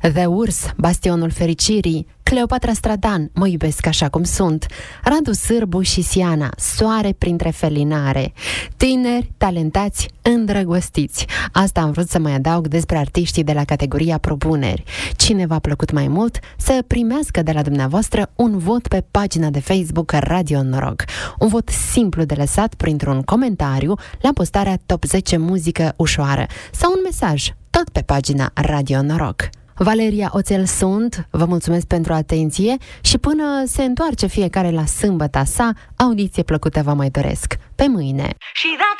The Urs, Bastionul Fericirii, Cleopatra Stradan, Mă iubesc așa cum sunt, Radu Sârbu și Siana, Soare printre felinare, tineri, talentați, îndrăgostiți. Asta am vrut să mai adaug despre artiștii de la categoria propuneri. Cine v-a plăcut mai mult să primească de la dumneavoastră un vot pe pagina de Facebook Radio Noroc. Un vot simplu de lăsat printr-un comentariu la postarea Top 10 muzică ușoară sau un mesaj tot pe pagina Radio Noroc. Valeria Oțel sunt, vă mulțumesc pentru atenție și până se întoarce fiecare la sâmbăta sa, audiție plăcută vă mai doresc. Pe mâine! Și dacă